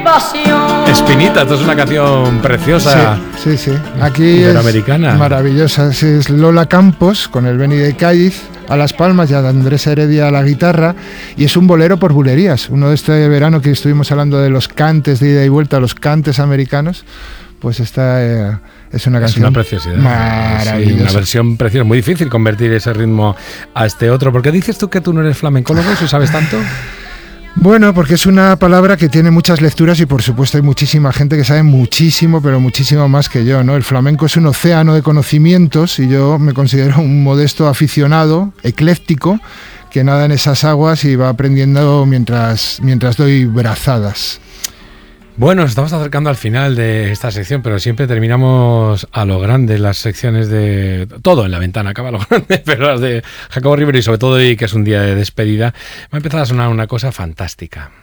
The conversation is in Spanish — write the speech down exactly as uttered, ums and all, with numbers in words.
pasión. Espinita, esto es una canción preciosa. Sí, sí, sí. Aquí es maravillosa. Es Lola Campos con el Beni de Cádiz a las palmas y a Andrés Heredia a la guitarra, y es un bolero por bulerías. Uno de este verano que estuvimos hablando de los cantes de ida y vuelta, los cantes americanos, pues esta eh, es una canción. Es una preciosidad. Maravillosa. Sí, una versión preciosa. Muy difícil convertir ese ritmo a este otro. ¿Por qué dices tú que tú no eres flamencólogo si sabes tanto? Bueno, porque es una palabra que tiene muchas lecturas y por supuesto hay muchísima gente que sabe muchísimo, pero muchísimo más que yo, ¿no? El flamenco es un océano de conocimientos y yo me considero un modesto aficionado, ecléctico, que nada en esas aguas y va aprendiendo mientras, mientras doy brazadas. Bueno, nos estamos acercando al final de esta sección, pero siempre terminamos a lo grande las secciones de... Todo en la ventana acaba a lo grande, pero las de Jacobo Rivero y sobre todo hoy que es un día de despedida, me ha empezado a sonar una cosa fantástica.